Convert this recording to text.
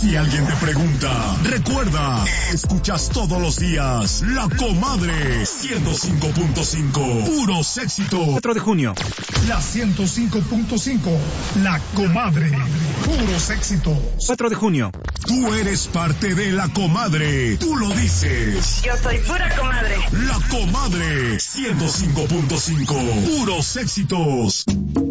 Si alguien te pregunta, recuerda, escuchas todos los días La Comadre 105.5, puros éxitos. 4 de junio. La 105.5, La Comadre, puros éxitos. 4 de junio. Tú eres parte de La Comadre, tú lo dices. Yo soy pura comadre. La Comadre 105.5, puros éxitos.